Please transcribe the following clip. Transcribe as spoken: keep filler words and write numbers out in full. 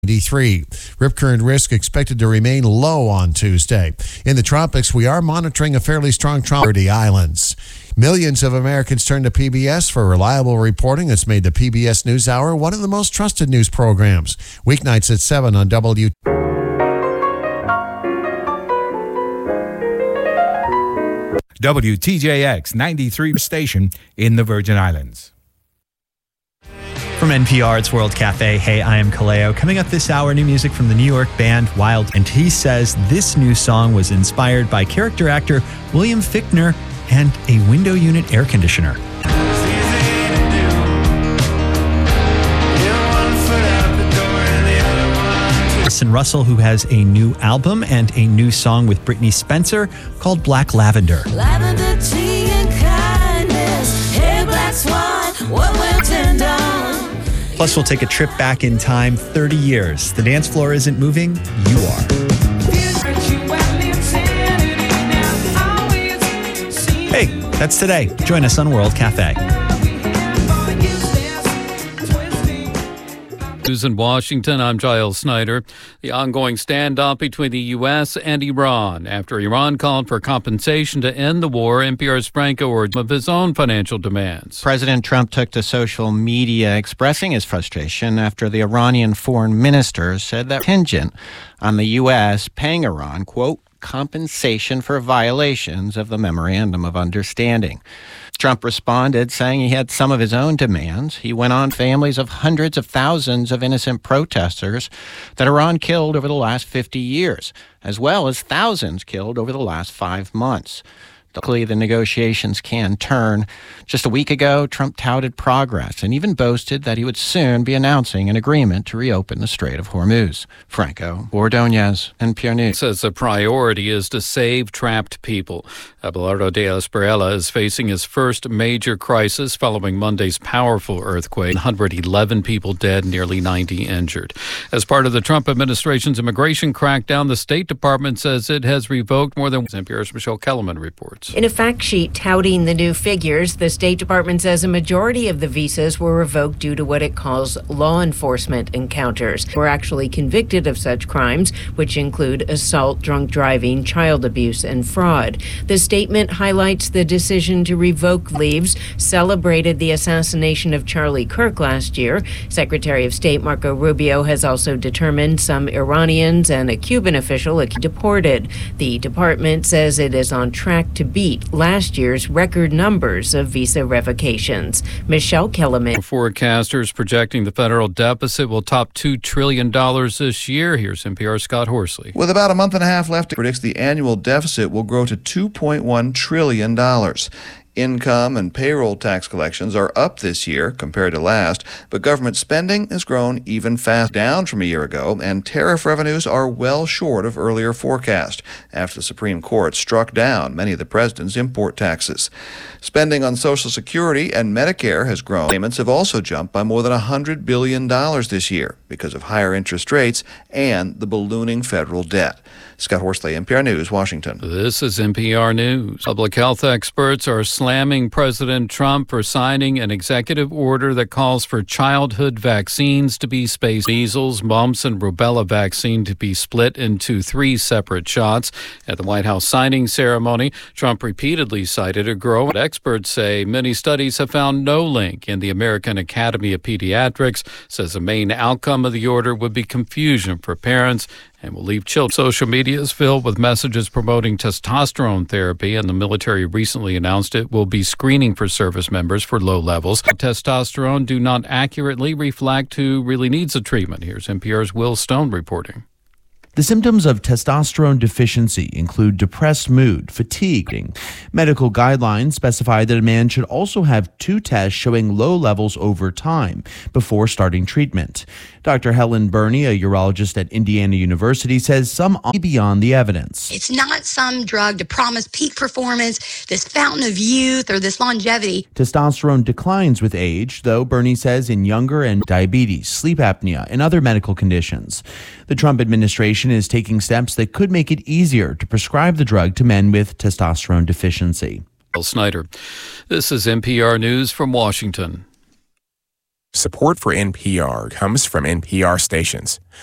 ninety-three. Rip current risk expected to remain low on Tuesday. In the tropics, we are monitoring a fairly strong tropical islands. Millions of Americans turn to P B S for reliable reporting. It's made the P B S NewsHour one of the most trusted news programs. Weeknights at seven on W. W T J X ninety-three station in the Virgin Islands. From N P R, it's World Cafe. Hey, I am Kaleo. Coming up this hour, new music from the New York band Wild. And he says this new song was inspired by character actor William Fichtner and a window unit air conditioner. Jason Russell, who has a new album and a new song with Brittany Spencer called Black Lavender. Lavender tea and kindness. Hey, Black Swan, what went down? Plus, we'll take a trip back in time thirty years. The dance floor isn't moving, you are. Hey, that's today. Join us on World Cafe. News in Washington, I'm Giles Snyder. The ongoing standoff between the U S and Iran after Iran called for compensation to end the war. N P R's Franco urged of his own financial demands. President Trump took to social media expressing his frustration after the Iranian foreign minister said that contingent on the U S paying Iran, quote, compensation for violations of the Memorandum of Understanding. Trump responded, saying he had some of his own demands. He went on families of hundreds of thousands of innocent protesters that Iran killed over the last fifty years, as well as thousands killed over the last five months. Luckily, the negotiations can turn. Just a week ago, Trump touted progress and even boasted that he would soon be announcing an agreement to reopen the Strait of Hormuz. Franco Ordonez, N P R News. Says the priority is to save trapped people. Abelardo de Espriella is facing his first major crisis following Monday's powerful earthquake. one hundred eleven people dead, nearly ninety injured. As part of the Trump administration's immigration crackdown, the State Department says it has revoked more than N P R's Michelle Kellerman reports. In a fact sheet touting the new figures, the State Department says a majority of the visas were revoked due to what it calls law enforcement encounters. Were actually convicted of such crimes, which include assault, drunk driving, child abuse, and fraud. The statement highlights the decision to revoke leaves, celebrated the assassination of Charlie Kirk last year. Secretary of State Marco Rubio has also determined some Iranians and a Cuban official are deported. The department says it is on track to beat last year's record numbers of visa revocations. Michelle Kellerman. Forecasters projecting the federal deficit will top two trillion dollars this year. Here's N P R's Scott Horsley. With about a month and a half left, it predicts the annual deficit will grow to two point one trillion dollars. Income and payroll tax collections are up this year compared to last, but government spending has grown even fast, down from a year ago, and tariff revenues are well short of earlier forecast after the Supreme Court struck down many of the president's import taxes. Spending on Social Security and Medicare has grown. Payments have also jumped by more than one hundred billion dollars this year because of higher interest rates and the ballooning federal debt. Scott Horsley, N P R News, Washington. This is N P R News. Public health experts are slamming President Trump for signing an executive order that calls for childhood vaccines to be spaced. Measles, mumps, and rubella vaccine to be split into three separate shots. At the White House signing ceremony, Trump repeatedly cited a growing. Experts say many studies have found no link, and the American Academy of Pediatrics says the main outcome of the order would be confusion for parents and will leave children. Social media is filled with messages promoting testosterone therapy, and the military recently announced it will be screening for service members for low levels. Testosterone do not accurately reflect who really needs the treatment. Here's N P R's Will Stone reporting. The symptoms of testosterone deficiency include depressed mood, fatigue. Medical guidelines specify that a man should also have two tests showing low levels over time before starting treatment. Doctor Helen Burney, a urologist at Indiana University, says some are beyond the evidence. It's not some drug to promise peak performance, this fountain of youth, or this longevity. Testosterone declines with age, though Burney says in younger and diabetes, sleep apnea, and other medical conditions. The Trump administration is taking steps that could make it easier to prescribe the drug to men with testosterone deficiency. Bill Snyder. This is N P R News from Washington. Support for N P R comes from N P R stations.